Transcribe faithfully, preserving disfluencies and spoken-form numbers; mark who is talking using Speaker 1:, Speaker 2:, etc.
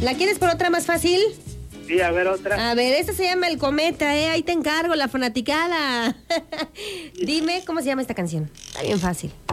Speaker 1: ¿La quieres por otra más fácil?
Speaker 2: Sí, a ver otra.
Speaker 1: A ver, esta se llama El Cometa, ¿eh? Ahí te encargo, la fanaticada. Dime, ¿cómo se llama esta canción? Está bien fácil.